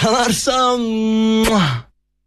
Chalarsam.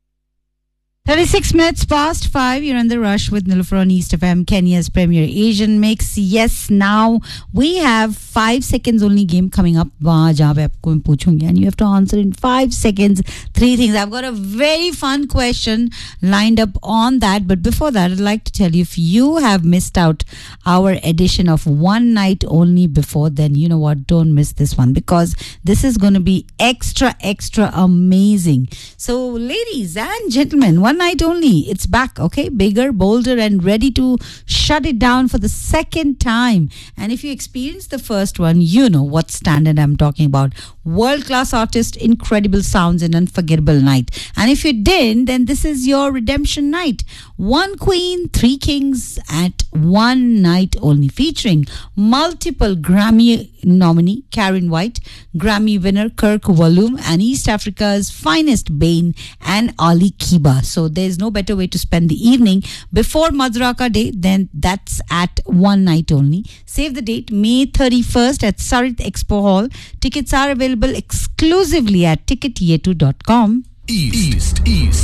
36 minutes past 5, you're in the rush with Nilufar on East FM, Kenya's premier Asian mix. Yes, now we have 5 seconds only game coming up. And you have to answer in 5 seconds 3 things. I've got a very fun question lined up on that. But before that, I'd like to tell you, if you have missed out our edition of One Night Only before, then you know what, don't miss this one, because this is going to be extra amazing. So ladies and gentlemen, One Night Only, it's back, okay? Bigger, bolder, and ready to shut it down for the second time. And if you experienced the first one, you know what standard I'm talking about. World-class artist, incredible sounds, and unforgettable night. And if you didn't, then this is your redemption night. 1 queen, 3 kings at One Night Only, featuring multiple Grammy nominee Karen White, Grammy winner Kirk Whalum, and East Africa's finest Bain and Ali Kiba. So there's no better way to spend the evening before Madaraka Day than that's at One Night Only. Save the date, May 31st at Sarit Expo Hall. Tickets are available exclusively at ticketyetu.com. East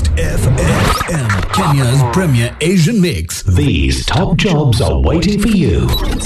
FM, Kenya's premier Asian mix. These top jobs are waiting for you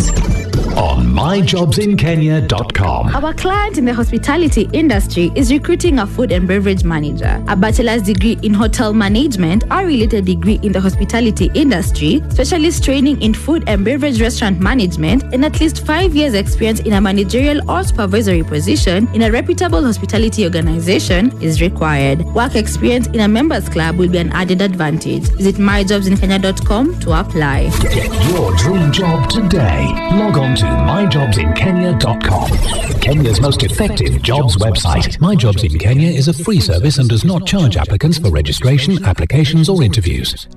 on myjobsinkenya.com. Our client in the hospitality industry is recruiting a food and beverage manager, a bachelor's degree in hotel management, a related degree in the hospitality industry, specialist training in food and beverage restaurant management, and at least 5 years experience in a managerial or supervisory position in a reputable hospitality organization is required. Work experience in a members club will be an added advantage. Visit myjobsinkenya.com to apply. Get your dream job today. Log on to myjobsinkenya.com. Kenya's most effective jobs website. My Jobs in Kenya is a free service and does not charge applicants for registration, applications or interviews.